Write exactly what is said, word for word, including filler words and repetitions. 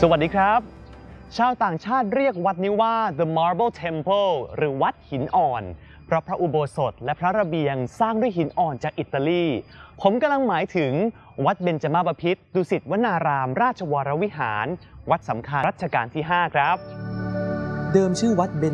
สวัสดีครับชาวต่างชาติเรียกวัดนี้ว่า The Marble Temple หรือวัดหินอ่อนเพราะพระอุโบสถและพระระเบียงสร้างด้วยหินอ่อนจากอิตาลีผมกำลังหมายถึงวัดเบญจมาบพิตรดุสิตวนารามราชวรวิหารวัดสำคัญรัชกาลที่ห้าครับเดิมชื่อวัดเบญ